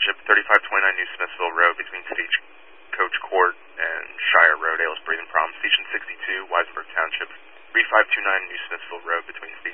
Township, 3529 New Smithville Road between Stagecoach Court and Shire Road, Ailes breathing problem. Station 62, Weisenberg Township, 3529 New Smithville Road between Stagecoach